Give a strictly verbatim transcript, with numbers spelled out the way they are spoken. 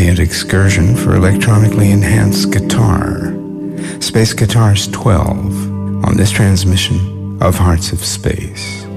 ambient excursion for electronically enhanced guitar. Space Guitars twelve on this transmission of Hearts of Space.